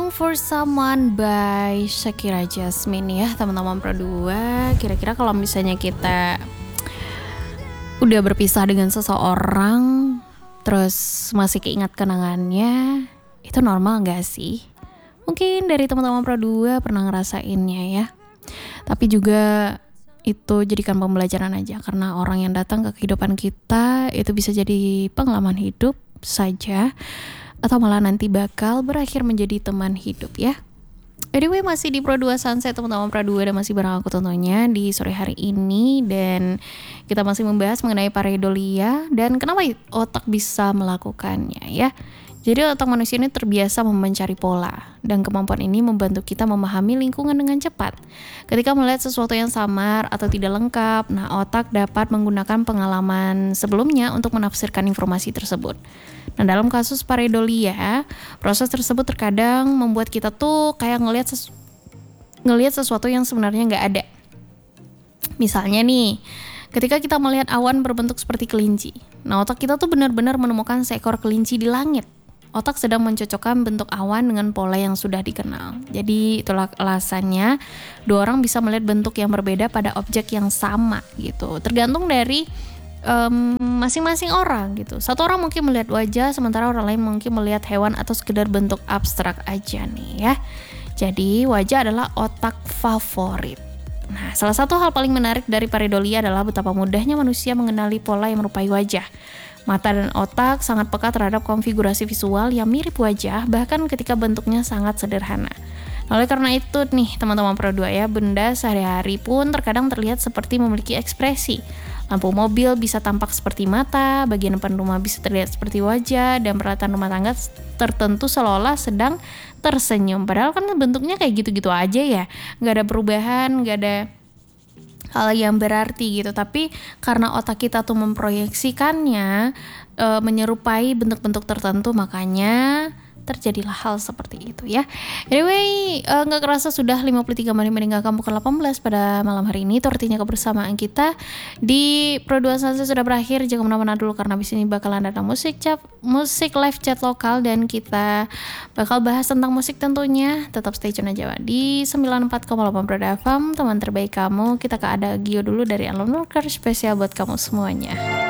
Looking for Someone by Shakira Jasmine ya teman-teman Pro 2. Kira-kira kalau misalnya kita udah berpisah dengan seseorang terus masih keingat kenangannya, itu normal gak sih? Mungkin dari teman-teman Pro 2 pernah ngerasainnya ya. Tapi juga itu jadikan pembelajaran aja, karena orang yang datang ke kehidupan kita itu bisa jadi pengalaman hidup saja, atau malah nanti bakal berakhir menjadi teman hidup ya. Anyway, masih di Pro 2 Sunset teman-teman Pro 2 dan masih bareng aku tentunya di sore hari ini. Dan kita masih membahas mengenai pareidolia dan kenapa otak bisa melakukannya ya. Jadi otak manusia ini terbiasa mencari pola, dan kemampuan ini membantu kita memahami lingkungan dengan cepat. Ketika melihat sesuatu yang samar atau tidak lengkap, nah otak dapat menggunakan pengalaman sebelumnya untuk menafsirkan informasi tersebut. Nah dalam kasus pareidolia, proses tersebut terkadang membuat kita tuh kayak ngelihat sesuatu yang sebenarnya nggak ada. Misalnya nih, ketika kita melihat awan berbentuk seperti kelinci, nah otak kita tuh benar-benar menemukan seekor kelinci di langit. Otak sedang mencocokkan bentuk awan dengan pola yang sudah dikenal. Jadi itulah alasannya dua orang bisa melihat bentuk yang berbeda pada objek yang sama gitu. Tergantung dari masing-masing orang gitu. Satu orang mungkin melihat wajah, sementara orang lain mungkin melihat hewan atau sekedar bentuk abstrak aja nih ya. Jadi wajah adalah otak favorit. Nah, salah satu hal paling menarik dari pareidolia adalah betapa mudahnya manusia mengenali pola yang merupai wajah. Mata dan otak sangat peka terhadap konfigurasi visual yang mirip wajah, bahkan ketika bentuknya sangat sederhana. Oleh karena itu nih teman-teman Pro 2 ya, benda sehari-hari pun terkadang terlihat seperti memiliki ekspresi. Lampu mobil bisa tampak seperti mata, bagian depan rumah bisa terlihat seperti wajah, dan peralatan rumah tangga tertentu seolah sedang tersenyum. Padahal kan bentuknya kayak gitu-gitu aja ya, nggak ada perubahan, nggak ada hal yang berarti gitu. Tapi karena otak kita tuh memproyeksikannya menyerupai bentuk-bentuk tertentu, makanya terjadilah hal seperti itu ya. Anyway, gak kerasa sudah 53 menit meninggalkan pukul 18 pada malam hari ini. Itu artinya kebersamaan kita di Pro 2 Sunset sudah berakhir. Jangan kemana-mana dulu, karena abis ini bakalan ada musik live chat lokal, dan kita bakal bahas tentang musik tentunya. Tetap stay tune aja di 94,8 Pro FM, teman terbaik kamu. Kita ada Gio dulu dari Alone Worker, spesial buat kamu semuanya.